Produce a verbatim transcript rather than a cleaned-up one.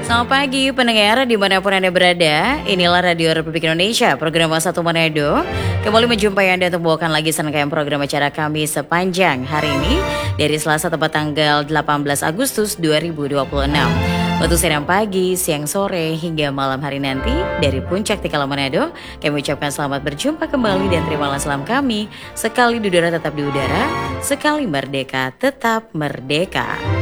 Selamat pagi pendengar dimanapun Anda berada. Inilah Radio Republik Indonesia, program satu Manado. Kembali menjumpai Anda untuk membawakan lagi serangkaian program acara kami sepanjang hari ini dari Selasa tepat tanggal delapan belas Agustus dua ribu dua puluh enam. Waktu siang pagi, siang sore hingga malam hari nanti dari Puncak Tikala Manado, kami ucapkan selamat berjumpa kembali dan terimalah salam kami. Sekali di udara tetap di udara, sekali merdeka tetap merdeka.